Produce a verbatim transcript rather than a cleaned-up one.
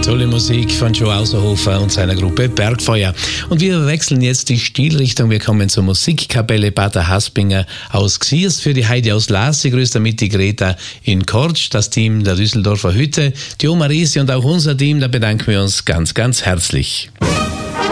Tolle Musik von Joe Auserhofer und seiner Gruppe Bergfeuer. Und wir wechseln jetzt die Stilrichtung. Wir kommen zur Musikkapelle Pater Haspinger aus Xiers. Für die Heidi aus Lasi grüßt damit die Greta in Kortsch, das Team der Düsseldorfer Hütte, die Oma Risi und auch unser Team. Da bedanken wir uns ganz, ganz herzlich.